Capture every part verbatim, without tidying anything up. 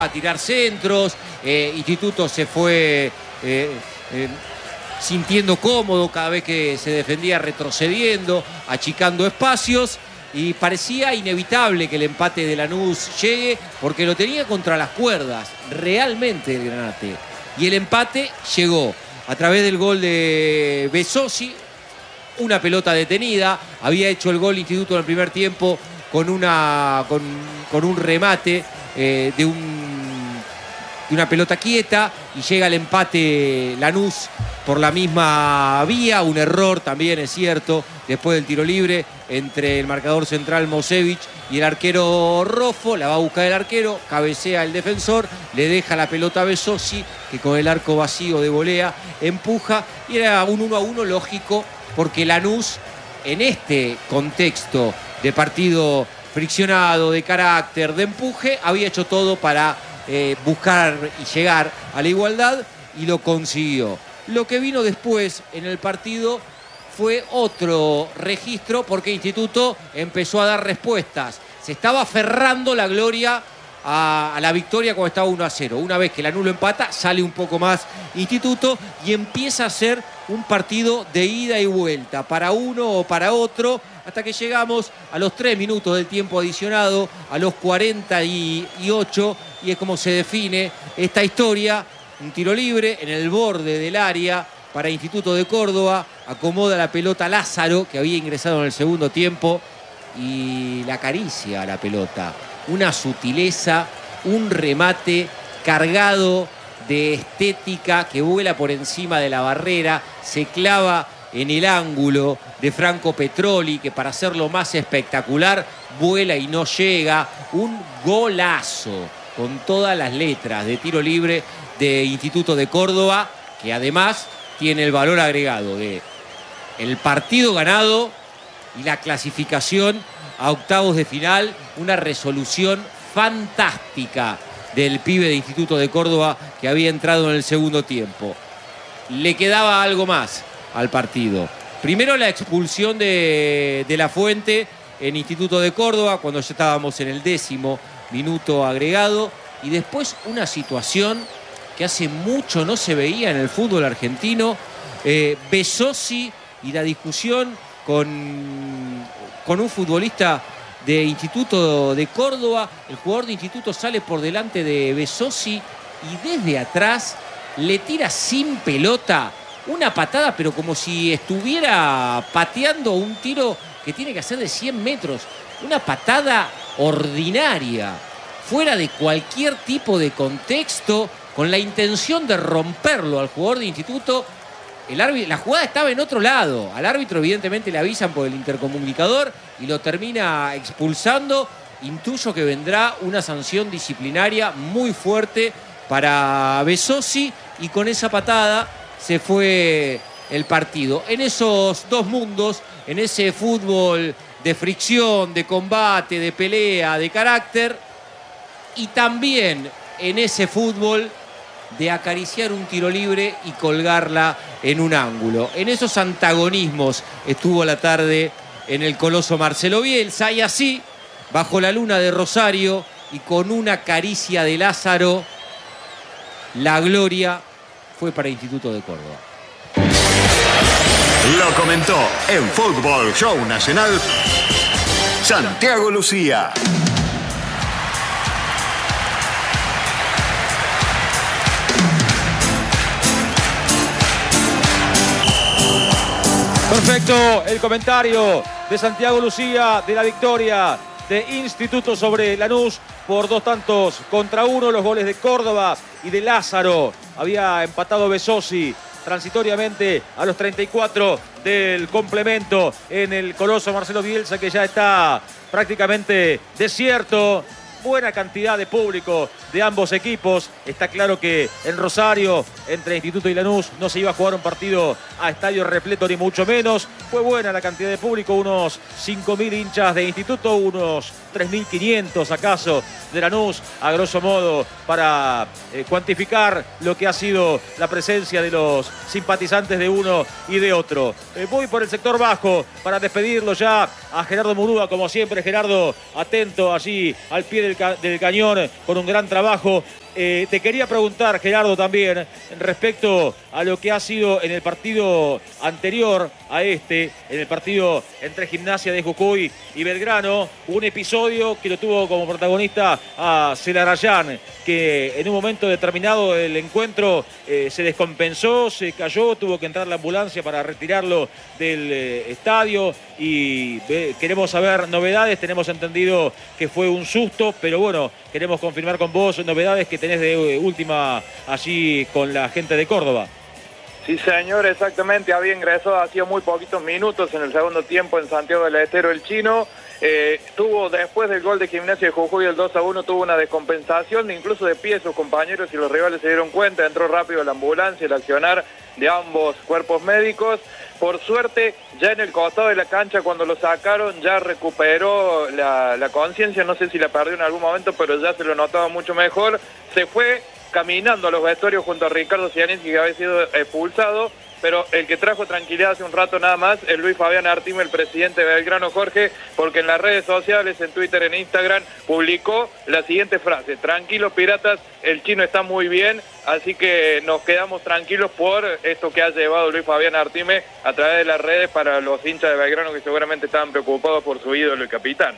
a tirar centros, eh, Instituto se fue eh, eh, sintiendo cómodo cada vez que se defendía, retrocediendo, achicando espacios, y parecía inevitable que el empate de Lanús llegue porque lo tenía contra las cuerdas realmente el Granate, y el empate llegó a través del gol de Besosi, una pelota detenida. Había hecho el gol Instituto en el primer tiempo con, una, con, con un remate eh, de, un, de una pelota quieta, y llega el empate Lanús por la misma vía. Un error también, es cierto, después del tiro libre entre el marcador central Mosevich y el arquero Roffo. La va a buscar el arquero, cabecea el defensor, le deja la pelota a Besosi, que con el arco vacío de volea empuja, y era un uno a uno lógico, porque Lanús, en este contexto de partido friccionado, de carácter, de empuje, había hecho todo para eh, buscar y llegar a la igualdad, y lo consiguió. Lo que vino después en el partido fue otro registro, porque Instituto empezó a dar respuestas. Se estaba aferrando la gloria a, a la victoria cuando estaba uno a cero. Una vez que Lanús lo empata, sale un poco más Instituto y empieza a ser un partido de ida y vuelta, para uno o para otro, hasta que llegamos a los tres minutos del tiempo adicionado, a los cuarenta y ocho, y es como se define esta historia. Un tiro libre en el borde del área para Instituto de Córdoba, acomoda la pelota Lázaro, que había ingresado en el segundo tiempo, y la acaricia a la pelota. Una sutileza, un remate cargado de estética que vuela por encima de la barrera, se clava en el ángulo de Franco Petroli, que para hacerlo más espectacular vuela y no llega. Un golazo con todas las letras de tiro libre de Instituto de Córdoba, que además tiene el valor agregado de el partido ganado y la clasificación a octavos de final. Una resolución fantástica del pibe de Instituto de Córdoba, que había entrado en el segundo tiempo. Le quedaba algo más al partido. Primero, la expulsión de, de La Fuente en Instituto de Córdoba, cuando ya estábamos en el décimo minuto agregado, y después una situación que hace mucho no se veía en el fútbol argentino. eh, Besosi y la discusión con, con un futbolista de Instituto de Córdoba. El jugador de Instituto sale por delante de Besosi y desde atrás le tira sin pelota una patada, pero como si estuviera pateando un tiro que tiene que hacer de cien metros. Una patada ordinaria, fuera de cualquier tipo de contexto, con la intención de romperlo al jugador de Instituto. El árbitro, la jugada estaba en otro lado. Al árbitro evidentemente le avisan por el intercomunicador y lo termina expulsando. Intuyo que vendrá una sanción disciplinaria muy fuerte para Besosi, y con esa patada se fue el partido. En esos dos mundos, en ese fútbol de fricción, de combate, de pelea, de carácter, y también en ese fútbol de acariciar un tiro libre y colgarla en un ángulo. En esos antagonismos estuvo la tarde en el Coloso Marcelo Bielsa, y así, bajo la luna de Rosario y con una caricia de Lázaro, la gloria fue para Instituto de Córdoba. Lo comentó en Fútbol Show Nacional Santiago Lucía. Perfecto el comentario de Santiago Lucía de la victoria de Instituto sobre Lanús por dos tantos contra uno. Los goles de Córdoba y de Lázaro. Había empatado Besosi transitoriamente a los treinta y cuatro del complemento en el Coloso Marcelo Bielsa, que ya está prácticamente desierto. Buena cantidad de público de ambos equipos. Está claro que en Rosario, entre Instituto y Lanús, no se iba a jugar un partido a estadio repleto, ni mucho menos. Fue buena la cantidad de público, unos cinco mil hinchas de Instituto, unos tres mil quinientos acaso de Lanús, a grosso modo, para eh, cuantificar lo que ha sido la presencia de los simpatizantes de uno y de otro. Eh, voy por el sector bajo para despedirlo ya a Gerardo Murúa, como siempre. Gerardo, atento allí al pie del del, ca del cañón con un gran trabajo. Eh, te quería preguntar, Gerardo, también respecto a lo que ha sido en el partido anterior a este, en el partido entre Gimnasia de Jujuy y Belgrano, un episodio que lo tuvo como protagonista a Celarayán, que en un momento determinado del encuentro eh, se descompensó, se cayó, tuvo que entrar la ambulancia para retirarlo del eh, estadio y eh, queremos saber novedades. Tenemos entendido que fue un susto, pero bueno, queremos confirmar con vos novedades que tenés de última allí con la gente de Córdoba. Sí, señor, exactamente. Había ingresado hacía muy poquitos minutos en el segundo tiempo en Santiago del Estero el chino. Eh, tuvo, después del gol de Gimnasia de Jujuy, el dos a uno, tuvo una descompensación, incluso de pie sus compañeros y los rivales se dieron cuenta. Entró rápido la ambulancia, el accionar de ambos cuerpos médicos. Por suerte, ya en el costado de la cancha, cuando lo sacaron, ya recuperó la, la conciencia. No sé si la perdió en algún momento, pero ya se lo notaba mucho mejor. Se fue caminando a los vestuarios junto a Ricardo Cianetti, que había sido expulsado, pero el que trajo tranquilidad hace un rato nada más es Luis Fabián Artime, el presidente de Belgrano, Jorge, porque en las redes sociales, en Twitter, en Instagram, publicó la siguiente frase: tranquilos piratas, el chino está muy bien, así que nos quedamos tranquilos por esto que ha llevado Luis Fabián Artime a través de las redes para los hinchas de Belgrano que seguramente estaban preocupados por su ídolo, el capitán.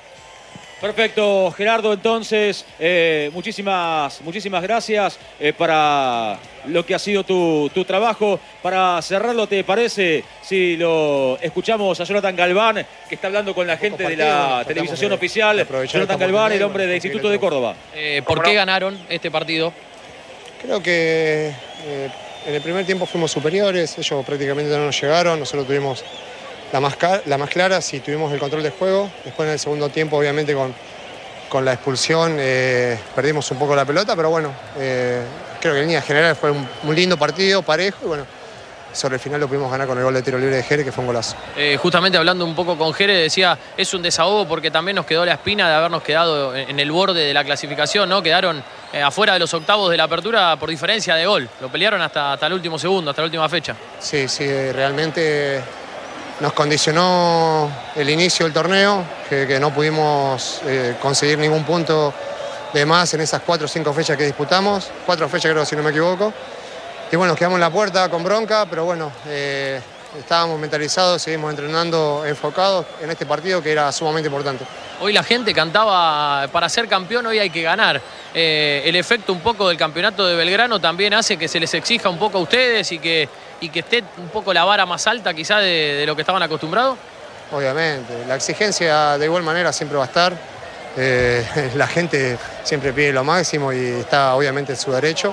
Perfecto, Gerardo, entonces, eh, muchísimas, muchísimas gracias eh, para lo que ha sido tu, tu trabajo. Para cerrarlo, ¿te parece si lo escuchamos a Jonathan Galván, que está hablando con la gente de la televisación oficial? Jonathan Galván, el hombre del Instituto de Córdoba. Eh, ¿Por qué ganaron este partido? Creo que eh, en el primer tiempo fuimos superiores, ellos prácticamente no nos llegaron, nosotros tuvimos La más, la más clara, sí, tuvimos el control del juego. Después en el segundo tiempo, obviamente con, con la expulsión, eh, perdimos un poco la pelota, pero bueno, eh, creo que en línea general fue un, un lindo partido, parejo, y bueno, sobre el final lo pudimos ganar con el gol de tiro libre de Jere, que fue un golazo. Eh, justamente hablando un poco con Jere, decía, es un desahogo porque también nos quedó la espina de habernos quedado en el borde de la clasificación, ¿no? Quedaron eh, afuera de los octavos de la apertura por diferencia de gol. Lo pelearon hasta, hasta el último segundo, hasta la última fecha. Sí, sí, realmente nos condicionó el inicio del torneo, que, que no pudimos eh, conseguir ningún punto de más en esas cuatro o cinco fechas que disputamos. Cuatro fechas creo, si no me equivoco. Y bueno, nos quedamos en la puerta con bronca, pero bueno, eh, estábamos mentalizados, seguimos entrenando enfocados en este partido que era sumamente importante. Hoy la gente cantaba, para ser campeón hoy hay que ganar. Eh, el efecto un poco del campeonato de Belgrano también hace que se les exija un poco a ustedes y que, y que esté un poco la vara más alta quizá de, de lo que estaban acostumbrados. Obviamente, la exigencia de igual manera siempre va a estar. Eh, la gente siempre pide lo máximo y está obviamente en su derecho.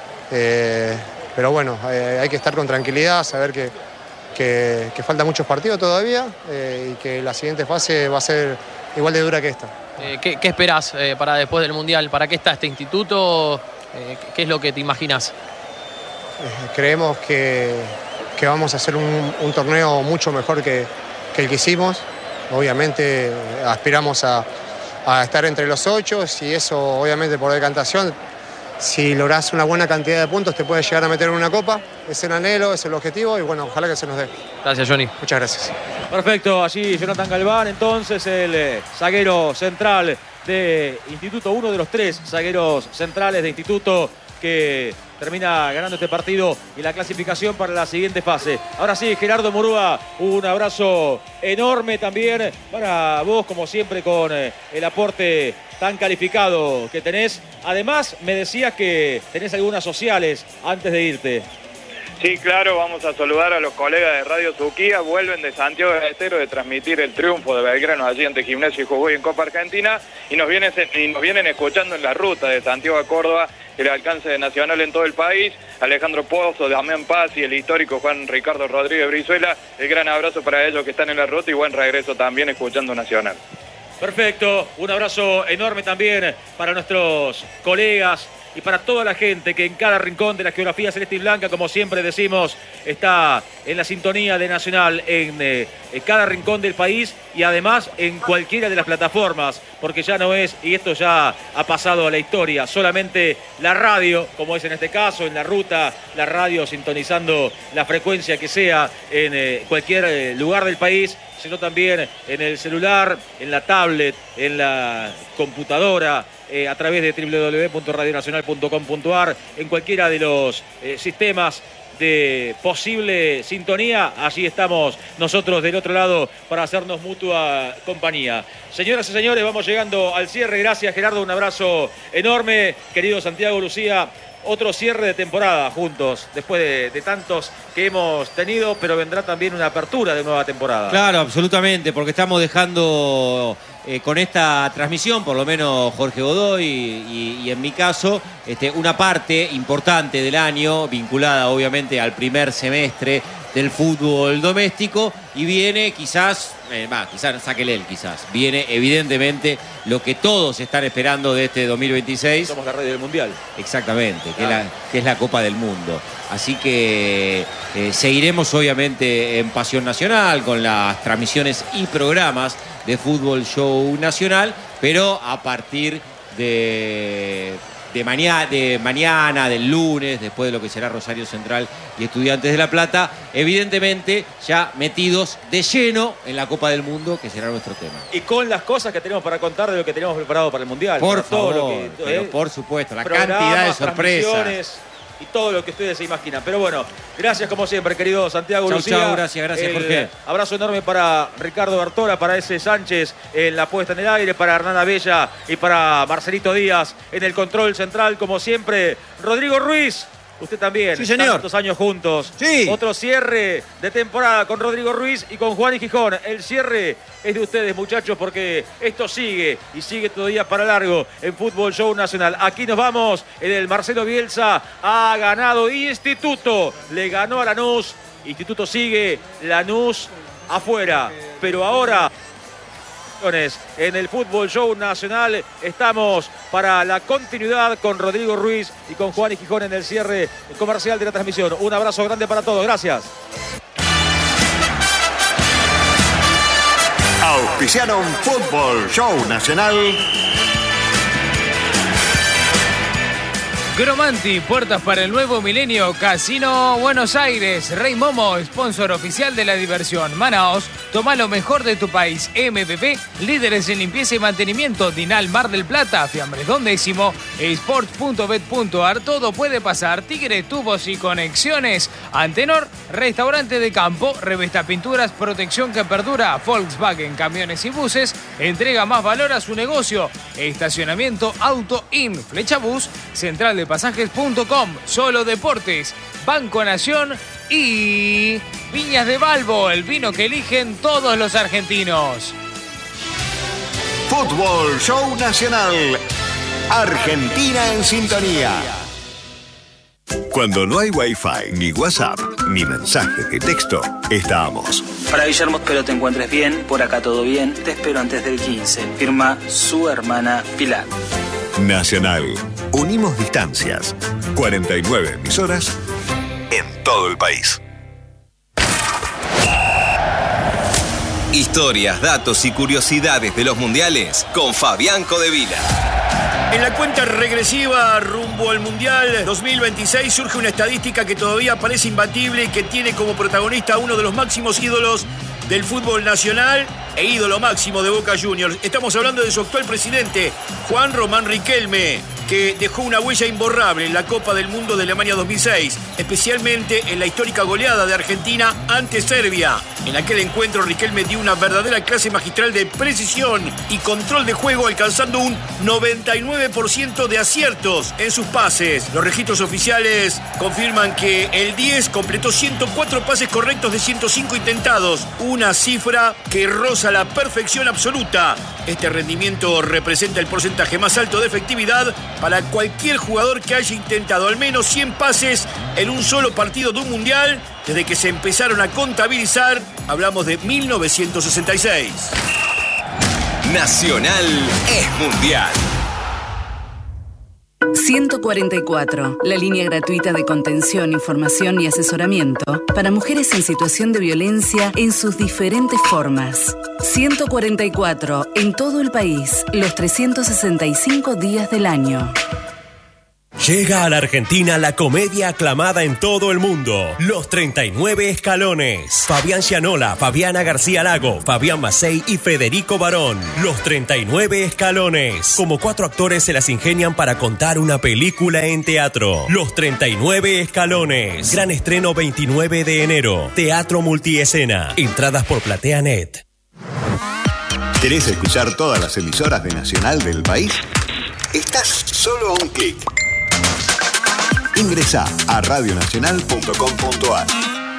Eh, pero bueno, eh, hay que estar con tranquilidad, saber que, que, que faltan muchos partidos todavía eh, y que la siguiente fase va a ser igual de dura que esta. Eh, ¿qué, ¿Qué esperás eh, para después del Mundial? ¿Para qué está este instituto? Eh, ¿Qué es lo que te imaginas? Eh, creemos que, que vamos a hacer un, un torneo mucho mejor que, que el que hicimos. Obviamente aspiramos a, a estar entre los ocho y eso obviamente por decantación. Si lográs una buena cantidad de puntos te puedes llegar a meter en una copa. Es el anhelo, es el objetivo y bueno, ojalá que se nos dé. Gracias, Johnny. Muchas gracias. Perfecto, allí Jonathan Galván, entonces el eh, zaguero central de Instituto, uno de los tres zagueros centrales de Instituto que termina ganando este partido y la clasificación para la siguiente fase. Ahora sí, Gerardo Murúa, un abrazo enorme también para vos, como siempre, con eh, el aporte tan calificado que tenés. Además, me decías que tenés algunas sociales antes de irte. Sí, claro, vamos a saludar a los colegas de Radio Suquía, vuelven de Santiago del Estero de transmitir el triunfo de Belgrano allí ante Gimnasia y Jujuy en Copa Argentina y nos, vienen, y nos vienen escuchando en la ruta de Santiago a Córdoba, el alcance de Nacional en todo el país, Alejandro Pozo, Damián Paz y el histórico Juan Ricardo Rodríguez Brizuela, el gran abrazo para ellos que están en la ruta y buen regreso también escuchando Nacional. Perfecto, un abrazo enorme también para nuestros colegas y para toda la gente que en cada rincón de la geografía celeste y blanca, como siempre decimos, está en la sintonía de Nacional en, eh, en cada rincón del país y además en cualquiera de las plataformas, porque ya no es, y esto ya ha pasado a la historia, solamente la radio, como es en este caso, en la ruta, la radio sintonizando la frecuencia que sea en eh, cualquier eh, lugar del país, sino también en el celular, en la tablet, en la computadora, eh, a través de doble u doble u doble u punto radio nacional punto com punto a r, en cualquiera de los eh, sistemas de posible sintonía. Allí estamos nosotros del otro lado para hacernos mutua compañía. Señoras y señores, vamos llegando al cierre. Gracias, Gerardo, un abrazo enorme. Querido Santiago, Lucía, otro cierre de temporada juntos, después de, de tantos que hemos tenido, pero vendrá también una apertura de nueva temporada. Claro, absolutamente, porque estamos dejando eh, con esta transmisión, por lo menos Jorge Godoy y, y, y en mi caso, este, una parte importante del año vinculada obviamente al primer semestre del fútbol doméstico, y viene quizás, eh, bah, quizás sáquele él, quizás, viene evidentemente lo que todos están esperando de este dos mil veintiséis. Somos la radio del Mundial. Exactamente, que, ah. es la, que es la Copa del Mundo. Así que eh, seguiremos obviamente en Pasión Nacional con las transmisiones y programas de Fútbol Show Nacional, pero a partir de... De mañana, de mañana, del lunes, después de lo que será Rosario Central y Estudiantes de La Plata, evidentemente ya metidos de lleno en la Copa del Mundo, que será nuestro tema. Y con las cosas que tenemos para contar de lo que tenemos preparado para el Mundial. Por favor, todo lo que, pero eh, por supuesto, la cantidad de sorpresas. Y todo lo que ustedes se imaginan. Pero bueno, gracias como siempre, querido Santiago Chau, Lucía. chau, gracias, gracias, El Jorge. Abrazo enorme para Ricardo Bertola, para ese Sánchez en la puesta en el aire, para Hernán Bella y para Marcelito Díaz en el control central, como siempre. Rodrigo Ruiz, usted también. Sí, señor. Tantos años juntos. Sí. Otro cierre de temporada con Rodrigo Ruiz y con Juan y Gijón. El cierre es de ustedes, muchachos, porque esto sigue y sigue todavía para largo en Fútbol Show Nacional. Aquí nos vamos. En el Marcelo Bielsa ha ganado Instituto. Le ganó a Lanús. Instituto sigue. Lanús afuera. Pero ahora... En el Fútbol Show Nacional estamos para la continuidad con Rodrigo Ruiz y con Juan y Gijón en el cierre comercial de la transmisión. Un abrazo grande para todos. Gracias. Auspiciaron Fútbol Show Nacional. Gromanti, puertas para el nuevo milenio. Casino Buenos Aires. Rey Momo, sponsor oficial de la diversión. Manaos, toma lo mejor de tu país. M P P, líderes en limpieza y mantenimiento. Dinal Mar del Plata, Fiambres Don Décimo. Sports punto bet punto a r, todo puede pasar. Tigre, tubos y conexiones. Antenor, restaurante de campo. Revesta Pinturas, protección que perdura. Volkswagen, camiones y buses. Entrega más valor a su negocio. Estacionamiento Auto In. Flecha Bus, Central de pasajes punto com, Solo Deportes, Banco Nación y Viñas de Balbo, el vino que eligen todos los argentinos. Fútbol Show Nacional. Argentina en sintonía. Cuando no hay Wi-Fi, ni WhatsApp, ni mensajes de texto, estamos. Para Guillermo, espero te encuentres bien. Por acá todo bien. Te espero antes del quince. Firma su hermana Pilar. Nacional. Unimos distancias. cuarenta y nueve emisoras en todo el país. Historias, datos y curiosidades de los mundiales con Fabián Codevila. En la cuenta regresiva rumbo al Mundial dos mil veintiséis surge una estadística que todavía parece imbatible y que tiene como protagonista a uno de los máximos ídolos del fútbol nacional e ídolo máximo de Boca Juniors. Estamos hablando de su actual presidente, Juan Román Riquelme, que dejó una huella imborrable en la Copa del Mundo de Alemania dos mil seis, especialmente en la histórica goleada de Argentina ante Serbia. En aquel encuentro Riquelme dio una verdadera clase magistral de precisión y control de juego, alcanzando un noventa y nueve por ciento de aciertos en sus pases. Los registros oficiales confirman que el diez completó ciento cuatro pases correctos de ciento cinco intentados, una cifra que roza la perfección absoluta. Este rendimiento representa el porcentaje más alto de efectividad para cualquier jugador que haya intentado al menos cien pases en un solo partido de un mundial desde que se empezaron a contabilizar. Hablamos de mil novecientos sesenta y seis. Nacional es mundial. ciento cuarenta y cuatro, la línea gratuita de contención, información y asesoramiento para mujeres en situación de violencia en sus diferentes formas. ciento cuarenta y cuatro, en todo el país, los trescientos sesenta y cinco días del año. Llega a la Argentina la comedia aclamada en todo el mundo, Los treinta y nueve Escalones. Fabián Gianola, Fabiana García Lago, Fabián Macei y Federico Barón. Los treinta y nueve Escalones. Como cuatro actores se las ingenian para contar una película en teatro. Los treinta y nueve Escalones. Gran estreno veintinueve de enero. Teatro multiescena. Entradas por PlateaNet. ¿Querés escuchar todas las emisoras de Nacional del país? Estás solo a un clic. Ingresá a radio nacional punto com punto a r.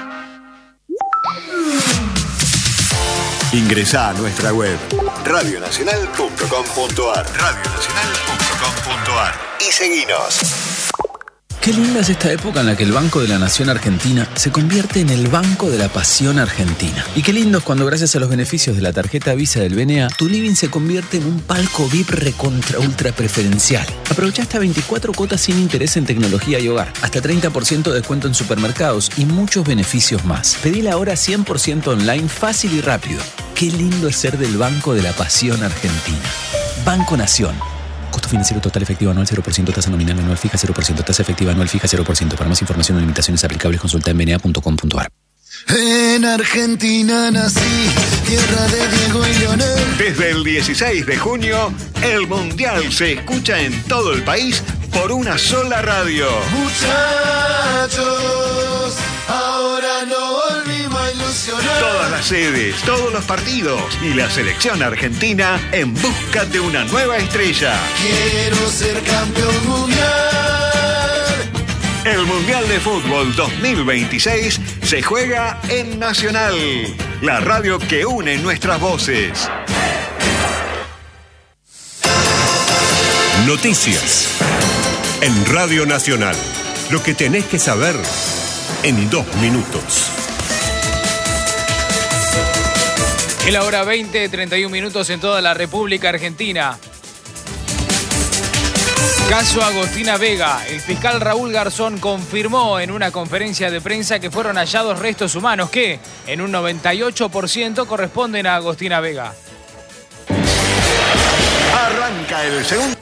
Ingresá a nuestra web radio nacional punto com punto a r. radio nacional punto com punto a r y seguinos. Qué linda es esta época en la que el Banco de la Nación Argentina se convierte en el Banco de la Pasión Argentina. Y qué lindo es cuando, gracias a los beneficios de la tarjeta Visa del B N A, tu living se convierte en un palco V I P recontra ultra preferencial. Aprovecha hasta veinticuatro cuotas sin interés en tecnología y hogar, hasta treinta por ciento de descuento en supermercados y muchos beneficios más. Pedila ahora cien por ciento online, fácil y rápido. Qué lindo es ser del Banco de la Pasión Argentina. Banco Nación. Costo financiero total efectivo anual cero por ciento, tasa nominal anual fija cero por ciento, tasa efectiva anual fija cero por ciento. Para más información o limitaciones aplicables, consulta en b n a punto com punto a r. En Argentina nací, tierra de Diego y Leonel. Desde el dieciséis de junio, el Mundial se escucha en todo el país por una sola radio. Muchachos, ahora no volvimos a ilusionar. Todas las sedes, todos los partidos y la selección argentina en busca de una nueva estrella. Quiero ser campeón mundial. El Mundial de Fútbol dos mil veintiséis se juega en Nacional, la radio que une nuestras voces. Noticias en Radio Nacional. Lo que tenés que saber en dos minutos. Es la hora veinte, treinta y un minutos en toda la República Argentina. Caso Agostina Vega. El fiscal Raúl Garzón confirmó en una conferencia de prensa que fueron hallados restos humanos que, en un noventa y ocho por ciento, corresponden a Agostina Vega. Arranca el segundo.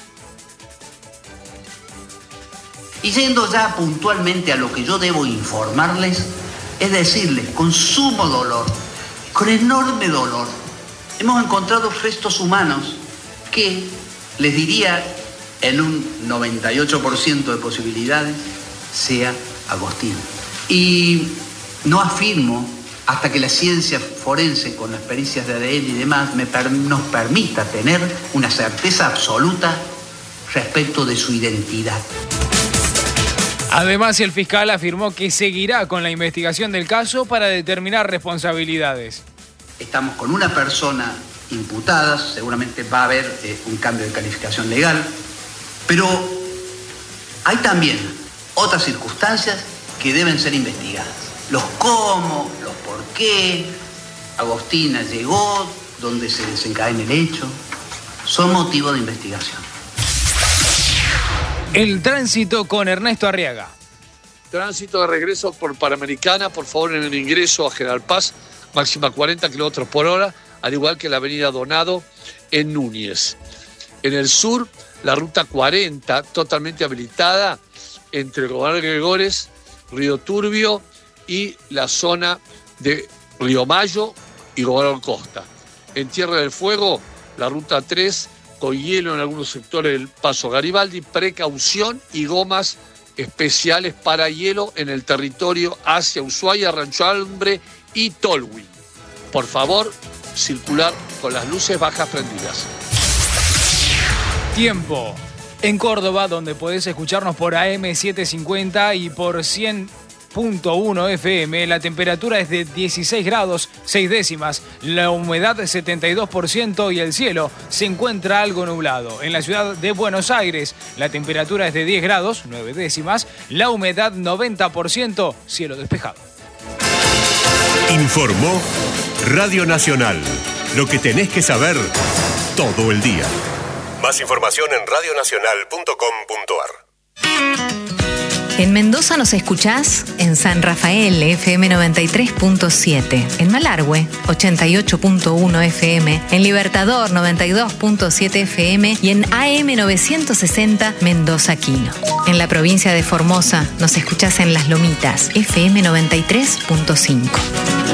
Y yendo ya puntualmente a lo que yo debo informarles, es decirles, con sumo dolor, con enorme dolor, hemos encontrado restos humanos que, les diría, en un noventa y ocho por ciento de posibilidades, sea Agostina. Y no afirmo, hasta que la ciencia forense, con las pericias de A D N y demás, me per- nos permita tener una certeza absoluta respecto de su identidad. Además, el fiscal afirmó que seguirá con la investigación del caso para determinar responsabilidades. Estamos con una persona imputada, seguramente va a haber eh, un cambio de calificación legal, pero hay también otras circunstancias que deben ser investigadas. Los cómo, los por qué, Agostina llegó, dónde se desencadena el hecho, son motivo de investigación. El tránsito con Ernesto Arriaga. Tránsito de regreso por Panamericana, por favor, en el ingreso a General Paz, máxima cuarenta kilómetros por hora, al igual que la avenida Donado en Núñez. En el sur, la ruta cuarenta, totalmente habilitada entre Gobernador Gregores, Río Turbio y la zona de Río Mayo y Gobernador Costa. En Tierra del Fuego, la ruta tres, con hielo en algunos sectores del Paso Garibaldi, precaución y gomas especiales para hielo en el territorio hacia Ushuaia, Rancho Hambre y Tolwyn. Por favor, circular con las luces bajas prendidas. Tiempo. En Córdoba, donde podés escucharnos por A M setecientos cincuenta y por cien punto uno F M, la temperatura es de dieciséis grados, seis décimas, la humedad setenta y dos por ciento y el cielo se encuentra algo nublado. En la ciudad de Buenos Aires, la temperatura es de diez grados, nueve décimas, la humedad noventa por ciento, cielo despejado. Informó Radio Nacional. Lo que tenés que saber todo el día. Más información en radio nacional punto com punto a r. En Mendoza nos escuchás en San Rafael, F M noventa y tres punto siete. En Malargüe, ochenta y ocho punto uno F M. En Libertador, noventa y dos punto siete F M. Y en A M novecientos sesenta, Mendoza Quino. En la provincia de Formosa nos escuchás en Las Lomitas, F M noventa y tres punto cinco.